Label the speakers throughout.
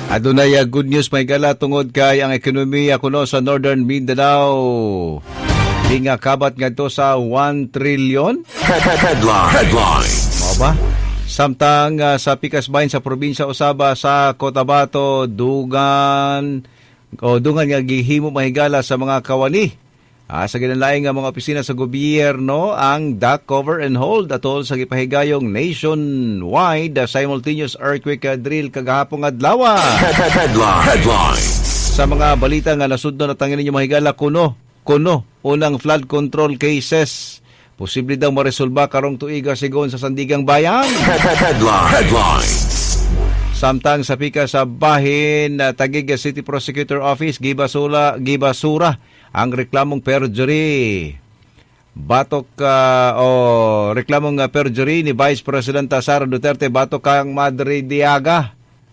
Speaker 1: Adunay good news may gala tungod kay ang ekonomiya kuno sa Northern Mindanao. Di nga kabat ngadto sa 1 trillion.
Speaker 2: Headlines.
Speaker 1: Mao ba? Samtang sa pikas bahin sa probinsya Osaba sa Cotabato dugan nga gihimo mahigala sa mga kawani. Sa ginalaing nga mga opisina sa gobyerno ang dock cover and hold atol sa gipahigayong nationwide simultaneous earthquake drill kagahapon adlaw.
Speaker 2: Headlines.
Speaker 1: Sa mga balita nga nasudnon at tangin ninyo mahigala kuno unang flood control cases posible daw maresolba karong tuiga sigon sa Sandigang Bayan.
Speaker 2: Headlines.
Speaker 1: Samtang sa pika sa bahin Taguig City Prosecutor Office gibasura ang reklamong perjury. Batok reklamong perjury ni Vice President Sara Duterte batok kang Madriaga.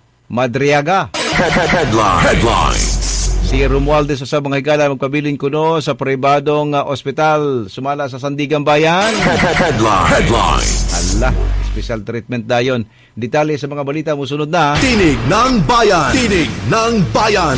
Speaker 2: Headlines.
Speaker 1: Si Romualdez sa mga higala magpabilin kuno sa pribadong ospital sumala sa Sandigang Bayan.
Speaker 2: Headlines.
Speaker 1: Allah, special treatment dayon. Detalye sa mga balita musunod na.
Speaker 2: Tinig ng Bayan. Tinig ng Bayan.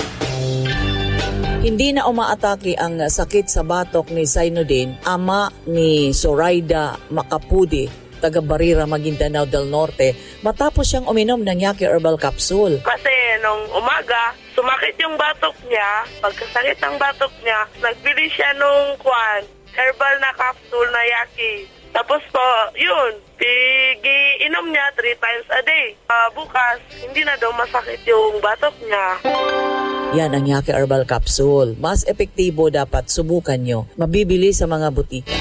Speaker 3: Hindi na umaatake ang sakit sa batok ni Zainuddin, ama ni Zoraida Macapudi, taga Barira, Maguindanao del Norte, matapos siyang uminom ng Yaki Herbal Capsule.
Speaker 4: Kasi nung umaga, sumakit yung batok niya. Pagkasakit ng batok niya, nagbili siya nung herbal na capsule na Yaki. Tapos po, yun, inom niya 3 times a day. Bukas, hindi na daw masakit yung batok niya.
Speaker 3: Yan ang Yaki Herbal Capsule. Mas epektibo dapat subukan nyo. Mabibili sa mga butika.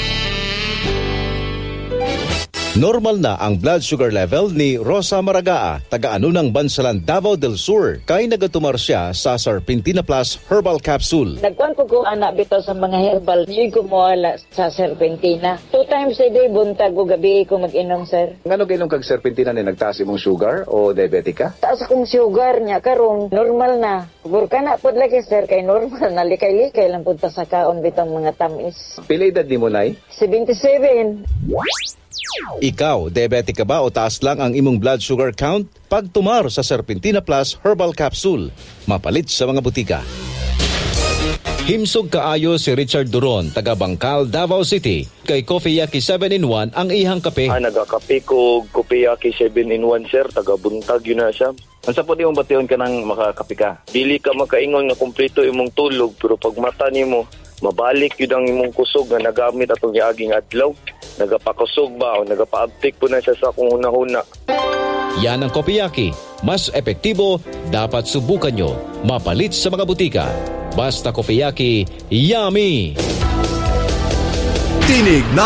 Speaker 1: Normal na ang blood sugar level ni Rosa Maragaa, taga-ano ng Bansalan, Davao del Sur, kay nagatumar siya sa Serpentina Plus Herbal Capsule.
Speaker 5: Nagkuhan ko anak bitaw sa mga herbal. Hindi ko mawala sa Serpentina. 2 times a day, buntag o gabi ko mag-inom, sir.
Speaker 6: Ngano kainom kag Serpentina ni nagtaas imong sugar o diabetic ka?
Speaker 5: Taas akong sugar niya, karon normal na. Burka na po lagi, sir, kay normal na. Likay-likay lang punta sa kaon bitang mga tamis.
Speaker 6: Pila edad ni mo, nay?
Speaker 5: 77.
Speaker 1: Ikaw, diabetic ka ba o taas lang ang imong blood sugar count? Pagtumar sa Serpentina Plus Herbal Capsule, mapalit sa mga butika. Himsog kaayo si Richard Duron, taga Bangkal, Davao City. Kay Coffee Yaki 7-in-1 ang ihang kape.
Speaker 7: Nagakape ko Coffee Yaki 7-in-1, sir. Taga Buntag yun na siya. Ang sa po di mong bation ka ng makakape ka. Dili ka makaingon na kumpleto imong tulog, pero pag mata ni mo, mabalik yun ang imong kusog na nagamit atong iaging adlaw. Nagapakusog ba o nagapaabtik po na siya sa kung huna-huna.
Speaker 1: Yan ang Coffee Yaki. Mas epektibo, dapat subukan nyo. Mapalit sa mga butika. Basta Coffee Yaki, yummy!
Speaker 2: Tinig na